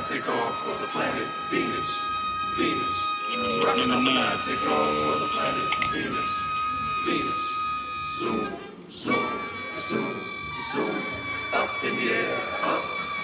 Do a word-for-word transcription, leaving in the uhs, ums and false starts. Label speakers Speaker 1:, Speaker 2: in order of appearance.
Speaker 1: take off for the planet Venus. Venus. Rocking up the nine, take off for the planet Venus. Venus.